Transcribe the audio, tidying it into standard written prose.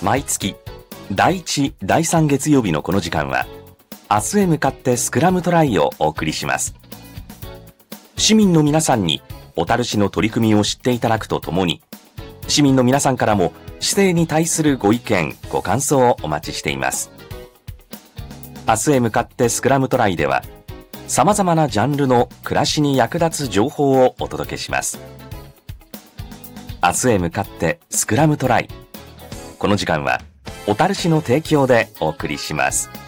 毎月第1、第3月曜日のこの時間は、明日へ向かってスクラムトライをお送りします。市民の皆さんに小樽市の取り組みを知っていただくとともに、市民の皆さんからも市政に対するご意見、ご感想をお待ちしています。明日へ向かってスクラムトライでは、様々なジャンルの暮らしに役立つ情報をお届けします。明日へ向かってスクラムトライ。この時間は小樽市の提供でお送りします。